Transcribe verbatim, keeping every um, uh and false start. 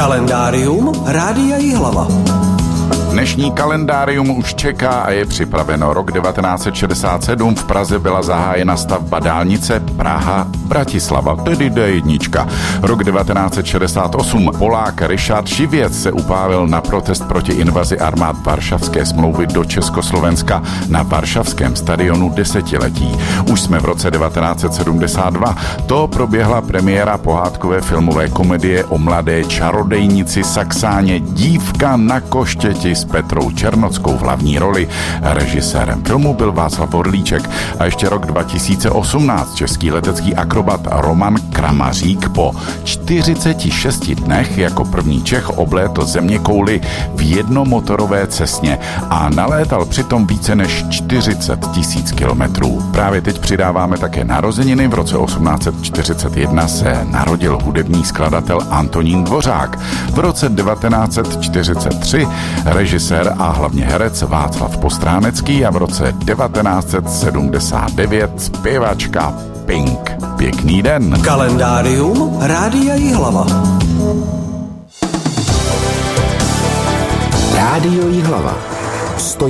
Kalendárium Rádia Jihlava. Dnešní kalendárium už čeká a je připraveno. Rok devatenáct set šedesát sedm v Praze byla zahájena stavba dálnice Praha-Bratislava, tedy D jedna. Rok devatenáct set šedesát osm Polák Richard Živěc se upálil na protest proti invazi armád Varšavské smlouvy do Československa na Varšavském stadionu desetiletí. Už jsme v roce devatenáct set sedmdesát dva. To proběhla premiéra pohádkové filmové komedie o mladé čarodejnici Saxáně Dívka na koštěti s Petrou Černockou v hlavní roli. Režisérem filmu byl Václav Orlíček. A ještě rok dva tisíce osmnáct český letecký akrobat Roman Kramařík po čtyřiceti šesti dnech jako první Čech oblétl zeměkouli v jednomotorové cesně a nalétal přitom více než čtyřicet tisíc kilometrů. Právě teď přidáváme také narozeniny. V roce osmnáct set čtyřicet jedna se narodil hudební skladatel Antonín Dvořák. V roce devatenáct set čtyřicet tři režisér a hlavně herec Václav Postránecký a v roce devatenáct set sedmdesát devět zpěvačka Pink. Pěkný den. Kalendárium Rádia Jihlava.